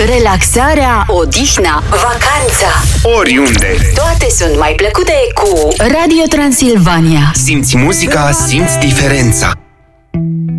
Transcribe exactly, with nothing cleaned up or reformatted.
Relaxarea, odihna, vacanța. Oriunde. Toate sunt mai plăcute cu Radio Transilvania. Simți muzica, simți diferența.